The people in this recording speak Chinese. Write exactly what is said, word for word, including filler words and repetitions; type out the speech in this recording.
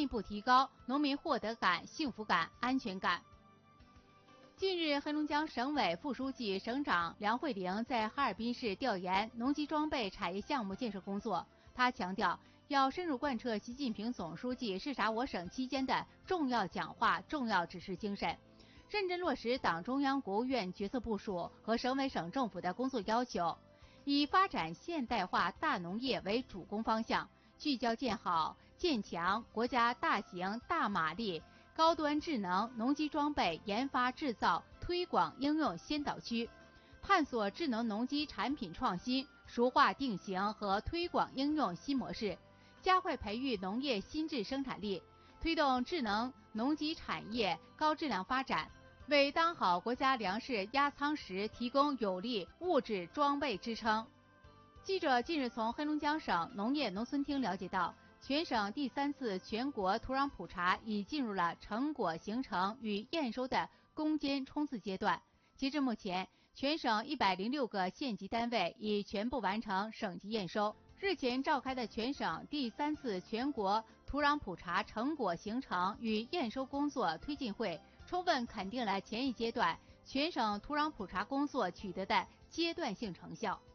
步提高农民获得感、幸福感、安全感。近日，黑龙江省委副书记、省长梁慧玲在哈尔滨市调研农机装备产业项目建设工作。他强调，要深入贯彻习近平总书记视察我省期间的重要讲话、重要指示精神，认真落实党中央、国务院决策部署和省委省政府的工作要求，以发展现代化大农业为主攻方向，聚焦建好、建强国家大型、大马力、高端智能农机装备研发制造、推广应用先导区，探索智能农机产品创新、熟化定型和推广应用新模式，加快培育农业新质生产力，推动智能农机产业高质量发展，为当好国家粮食压舱石提供有力物质装备支撑。记者近日从黑龙江省农业农村厅了解到，全省第三次全国土壤普查已进入了成果形成与验收的攻坚冲刺阶段。截至目前，全省一百零六个县级单位已全部完成省级验收。日前召开的全省第三次全国土壤普查成果形成与验收工作推进会，充分肯定了前一阶段全省土壤普查工作取得的阶段性成效。